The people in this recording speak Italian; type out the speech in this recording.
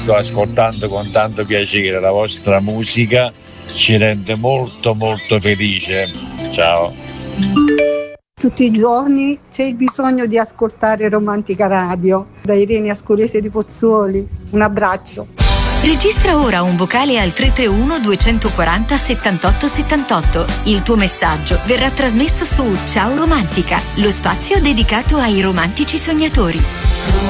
sto ascoltando con tanto piacere la vostra musica, ci rende molto molto felice. Ciao. Tutti i giorni c'è il bisogno di ascoltare Romantica Radio. Da Irene Ascolese di Pozzuoli, un abbraccio. Registra ora un vocale al 331 240 78 78. Il tuo messaggio verrà trasmesso su Ciao Romantica, lo spazio dedicato ai romantici sognatori.